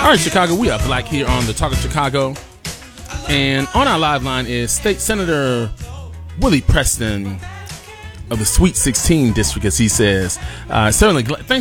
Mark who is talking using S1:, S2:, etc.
S1: All right, Chicago, we are Black here on the Talk of Chicago. And on our live line is State Senator Willie Preston of the Sweet 16 district, as he says. Certainly, thanks